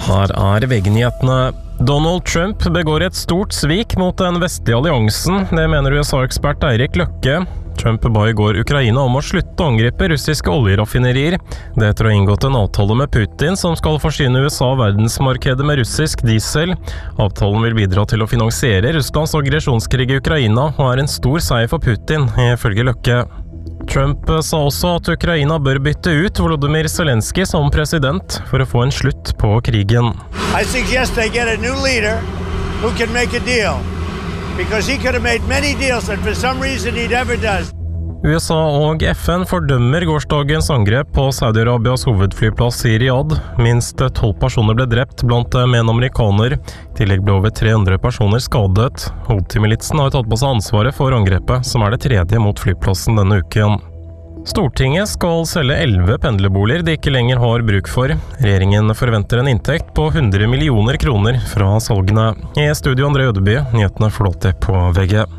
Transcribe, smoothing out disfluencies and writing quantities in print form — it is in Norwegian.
Her VG-nyhetene. Donald Trump begår et stort svik mot den vestlige alliansen, det mener USA-ekspert Eirik Løkke. Trump ba I går Ukraina om å slutte å angripe russiske oljeraffinerier. Det etter å ha inngått en avtale med Putin som skal forsyne USA verdensmarkedet med russisk diesel. Avtalen vil bidra til å finansiere Russlands aggresjonskrig I Ukraina og en stor seier for Putin, ifølge Løkke. Trump sa også at Ukraina bør bytte ut Volodymyr Zelensky som president for å få en slutt på krigen. I suggest they get a new leader who can make a deal. Because he could have made many deals that for some reason he never does. USA og FN fordømmer gårsdagens angrep på Saudi-Arabias hovedflyplass I Riyadh. Minst 12 personer ble drept, blant dem en amerikaner. I tillegg ble over 300 personer skadet. Houthi-militsen har tatt på seg ansvaret for angrepet, som det tredje mot flyplassen denne uken. Stortinget skal selge 11 pendlerboliger de ikke lenger har bruk for. Regjeringen forventer en inntekt på 100 millioner kroner fra salgene. I studio André Ødeby, nyhetene flåter på VG.